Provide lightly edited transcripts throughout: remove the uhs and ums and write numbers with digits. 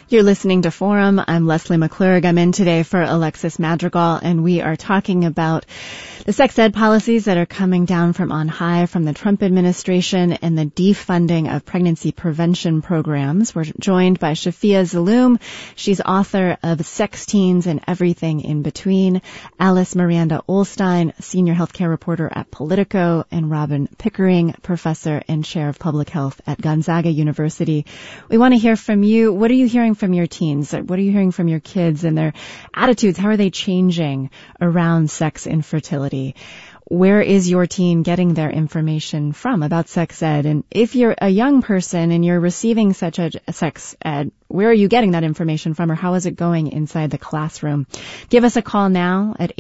You're listening to Forum. I'm Leslie McClurg. I'm in today for Alexis Madrigal, and we are talking about the sex ed policies that are coming down from on high from the Trump administration and the defunding of pregnancy prevention programs. We're joined by Shafia Zaloom. She's author of Sex Teens and Everything in Between, Alice Miranda Ollstein, senior healthcare reporter at Politico, and Robin Pickering, professor and chair of public health at Gonzaga University. We want to hear from you. What are you hearing from your teens? What are you hearing from your kids and their attitudes? How are they changing around sex and fertility? Where is your teen getting their information from about sex ed? And if you're a young person and you're receiving such a sex ed, where are you getting that information from, or how is it going inside the classroom? Give us a call now at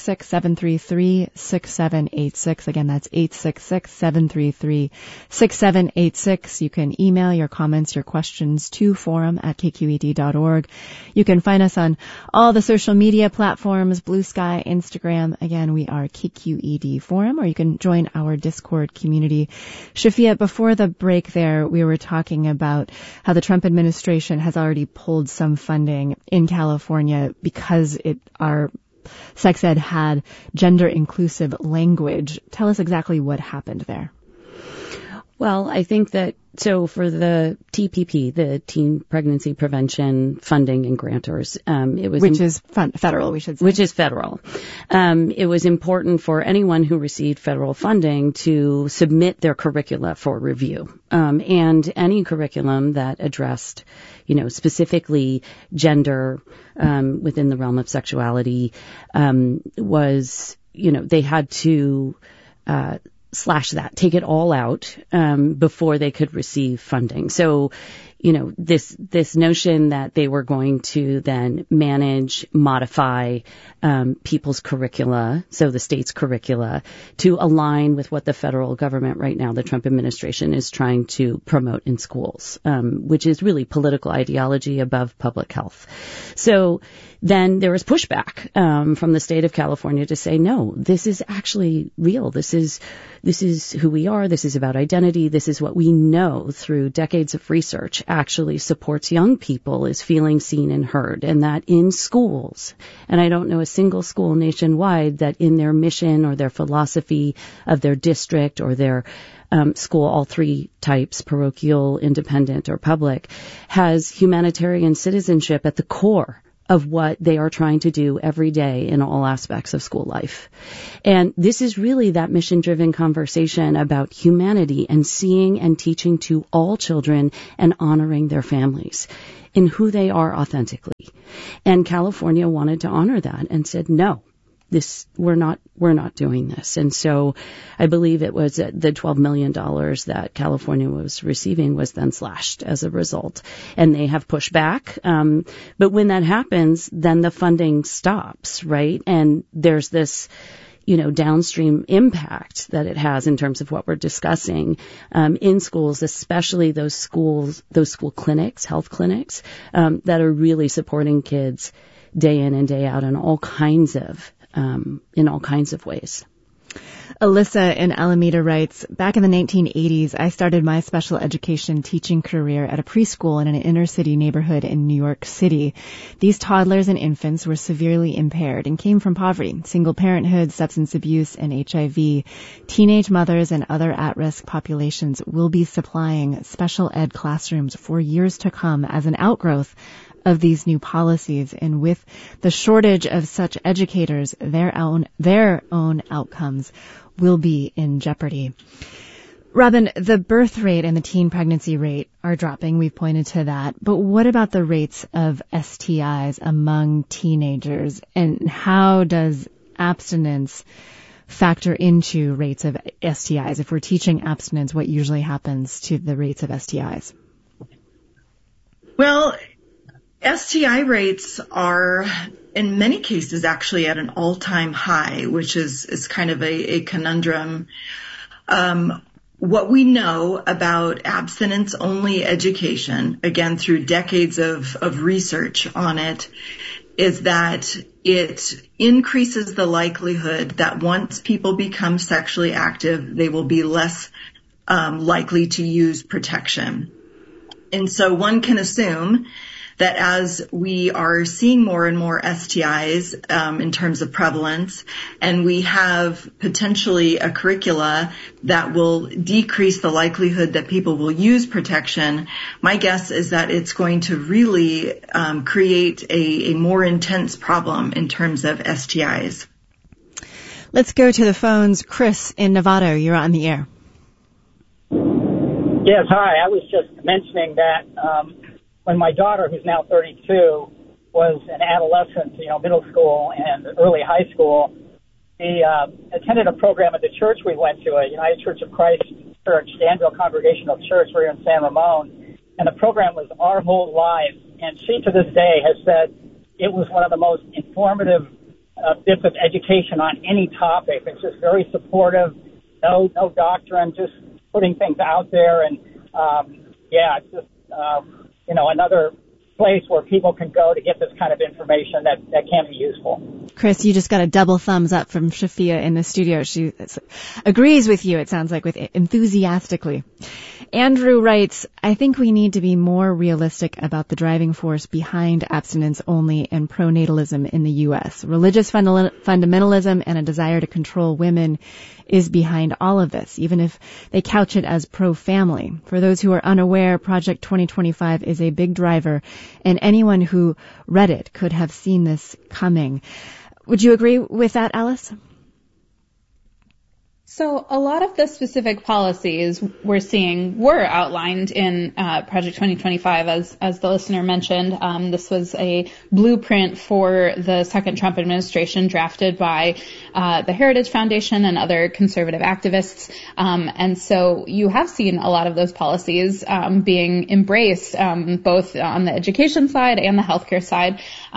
866-733-6786. Again, that's 866-733-6786. You can email your comments, your questions to forum@kqed.org. You can find us on all the social media platforms, Blue Sky, Instagram. Again, we are KQED Forum, or you can join our Discord community. Shafia, before the break there, we were talking about how the Trump administration has already pulled some funding in California because our sex ed had gender inclusive language. Tell us exactly what happened there. Well, I think that, so for the TPP, the Teen Pregnancy Prevention Funding and Grantors, it was... Which is federal, we should say. Which is federal. It was important for anyone who received federal funding to submit their curricula for review. And any curriculum that addressed, specifically gender, within the realm of sexuality, was, they had to, slash that, take it all out, before they could receive funding. So, this notion that they were going to then manage, modify, people's curricula, so the state's curricula, to align with what the federal government right now, the Trump administration, is trying to promote in schools, which is really political ideology above public health. So then there was pushback, from the state of California to say, no, this is actually real. This is who we are. This is about identity. This is what we know through decades of research actually supports young people is feeling seen and heard, and that in schools, and I don't know a single school nationwide that in their mission or their philosophy of their district or their school, all three types, parochial, independent, or public, has humanitarian citizenship at the core of what they are trying to do every day in all aspects of school life. And this is really that mission-driven conversation about humanity and seeing and teaching to all children and honoring their families in who they are authentically. And California wanted to honor that and said, no, we're not doing this. And so I believe it was the $12 million that California was receiving was then slashed as a result. And they have pushed back. But when that happens, then the funding stops, right? And there's this, downstream impact that it has in terms of what we're discussing, in schools, especially those school clinics, health clinics, that are really supporting kids day in and day out in all kinds of ways. Alyssa in Alameda writes, back in the 1980s, I started my special education teaching career at a preschool in an inner city neighborhood in New York City. These toddlers and infants were severely impaired and came from poverty, single parenthood, substance abuse, and HIV. Teenage mothers and other at-risk populations will be supplying special ed classrooms for years to come as an outgrowth of these new policies, and with the shortage of such educators, their own outcomes will be in jeopardy. Robin, the birth rate and the teen pregnancy rate are dropping. We've pointed to that. But what about the rates of STIs among teenagers, and how does abstinence factor into rates of STIs? If we're teaching abstinence, what usually happens to the rates of STIs? Well, STI rates are, in many cases, actually at an all-time high, which is kind of a conundrum. What we know about abstinence-only education, again, through decades of research on it, is that it increases the likelihood that once people become sexually active, they will be less likely to use protection. And so one can assume that as we are seeing more and more STIs in terms of prevalence, and we have potentially a curricula that will decrease the likelihood that people will use protection, my guess is that it's going to really create a more intense problem in terms of STIs. Let's go to the phones. Chris in Novato, you're on the air. Yes, hi. I was just mentioning that when my daughter, who's now 32, was an adolescent, middle school and early high school, she attended a program at the church we went to, a United Church of Christ Church, Danville Congregational Church, we're in San Ramon, and the program was Our Whole Lives, and she to this day has said it was one of the most informative bits of education on any topic. It's just very supportive, no doctrine, just putting things out there, and it's just another place where people can go to get this kind of information that can be useful. Chris, you just got a double thumbs up from Shafia in the studio. She agrees with you, it sounds like, with enthusiastically. Andrew writes, I think we need to be more realistic about the driving force behind abstinence only and pronatalism in the U.S. Religious fundamentalism and a desire to control women is behind all of this, even if they couch it as pro-family. For those who are unaware, Project 2025 is a big driver, and anyone who read it could have seen this coming. Would you agree with that, Alice? So a lot of the specific policies we're seeing were outlined in Project 2025, as the listener mentioned. This was a blueprint for the second Trump administration drafted by the Heritage Foundation and other conservative activists. And so you have seen a lot of those policies being embraced, both on the education side and the healthcare side.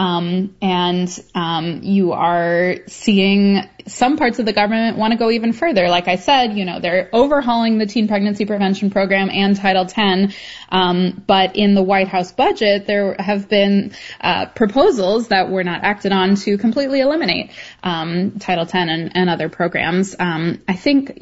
You are seeing some parts of the government want to go even further. Like I said, they're overhauling the teen pregnancy prevention program and Title X. But in the White House budget, there have been proposals that were not acted on to completely eliminate Title X and other programs. I think,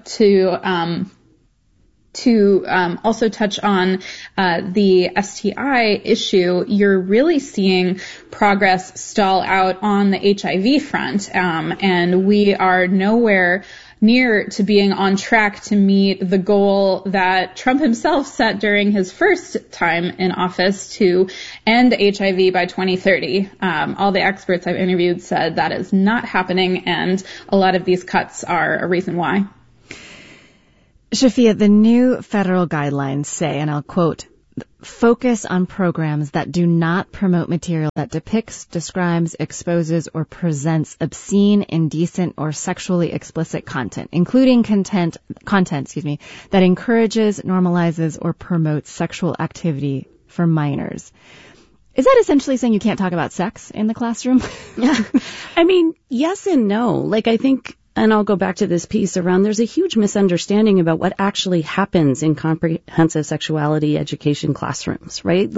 to also touch on the STI issue, you're really seeing progress stall out on the HIV front, and we are nowhere near to being on track to meet the goal that Trump himself set during his first time in office to end HIV by 2030. All the experts I've interviewed said that is not happening, and a lot of these cuts are a reason why. Shafia, the new federal guidelines say, and I'll quote, focus on programs that do not promote material that depicts, describes, exposes, or presents obscene, indecent, or sexually explicit content, including content that encourages, normalizes, or promotes sexual activity for minors. Is that essentially saying you can't talk about sex in the classroom? Yeah. I mean, yes and no. I think, and I'll go back to this piece around, there's a huge misunderstanding about what actually happens in comprehensive sexuality education classrooms, right?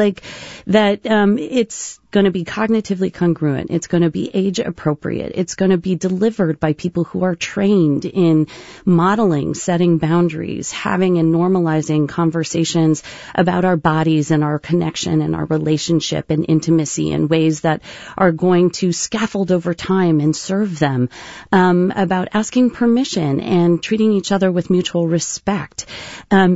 It's going to be cognitively congruent. It's going to be age appropriate. It's going to be delivered by people who are trained in modeling, setting boundaries, having and normalizing conversations about our bodies and our connection and our relationship and intimacy in ways that are going to scaffold over time and serve them, about asking permission and treating each other with mutual respect. In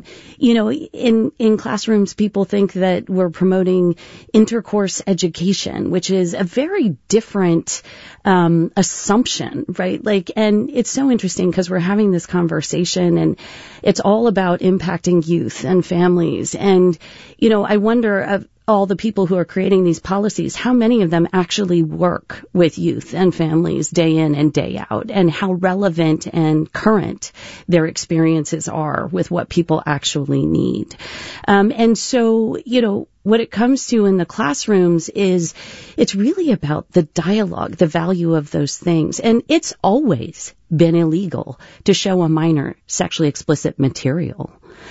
classrooms, people think that we're promoting intercourse education, which is a very different assumption, right? And it's so interesting because we're having this conversation and it's all about impacting youth and families. And, I wonder of all the people who are creating these policies, how many of them actually work with youth and families day in and day out, and how relevant and current their experiences are with what people actually need. And so, what it comes to in the classrooms is it's really about the dialogue, the value of those things. And it's always been illegal to show a minor sexually explicit material.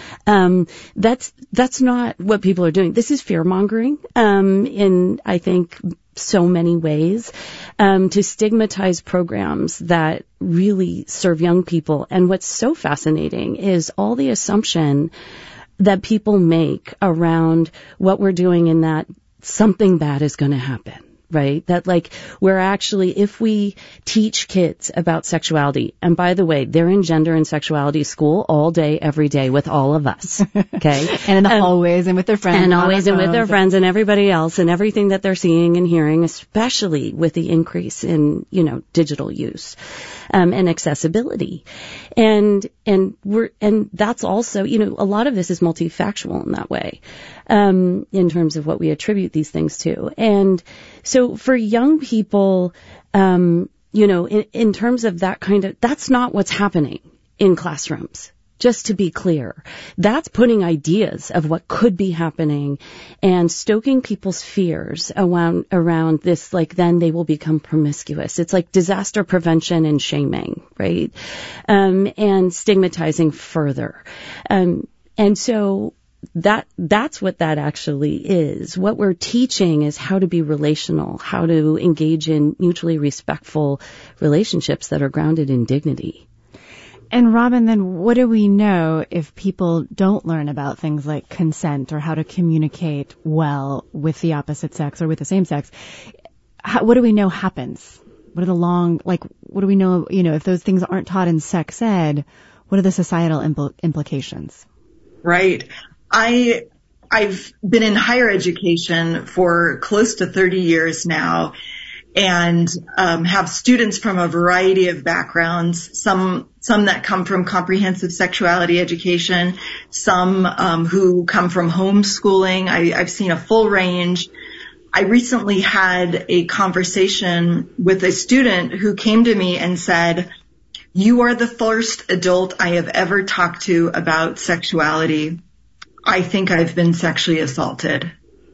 That's not what people are doing. This is fear mongering, in, I think, so many ways, to stigmatize programs that really serve young people. And what's so fascinating is all the assumption that people make around what we're doing in that something bad is going to happen. Right? That like we're actually, if we teach kids about sexuality, and by the way, they're in gender and sexuality school all day, every day with all of us. Okay. And in the hallways and with their friends. And always and with their friends and everybody else and everything that they're seeing and hearing, especially with the increase in, digital use, and accessibility. And that's also, a lot of this is multifactual in that way, in terms of what we attribute these things to. And so for young people, in terms of that that's not what's happening in classrooms. Just to be clear, that's putting ideas of what could be happening and stoking people's fears around this, like then they will become promiscuous. It's like disaster prevention and shaming, right? And stigmatizing further. And so that's what that actually is. What we're teaching is how to be relational, how to engage in mutually respectful relationships that are grounded in dignity. And Robin, then what do we know if people don't learn about things like consent or how to communicate well with the opposite sex or with the same sex? What do we know happens? What do we know, if those things aren't taught in sex ed, what are the societal implications? Right. I've been in higher education for close to 30 years now, and have students from a variety of backgrounds, some that come from comprehensive sexuality education, some who come from homeschooling. I've seen a full range. I recently had a conversation with a student who came to me and said, "You are the first adult I have ever talked to about sexuality. I think I've been sexually assaulted."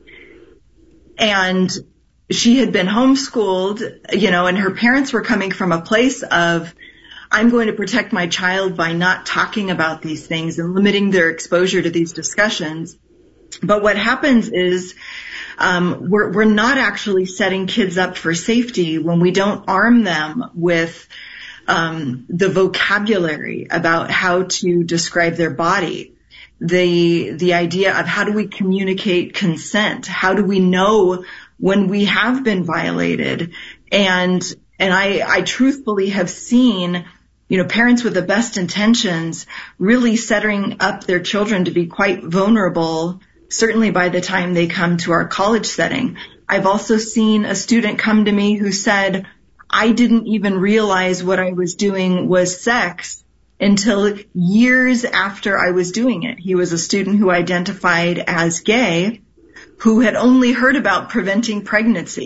And she had been homeschooled, and her parents were coming from a place of, I'm going to protect my child by not talking about these things and limiting their exposure to these discussions. But what happens is, we're not actually setting kids up for safety when we don't arm them with the vocabulary about how to describe their body. The idea of how do we communicate consent? How do we know when we have been violated? And I truthfully have seen, parents with the best intentions really setting up their children to be quite vulnerable, certainly by the time they come to our college setting. I've also seen a student come to me who said, I didn't even realize what I was doing was sex until years after I was doing it. He was a student who identified as gay, who had only heard about preventing pregnancy.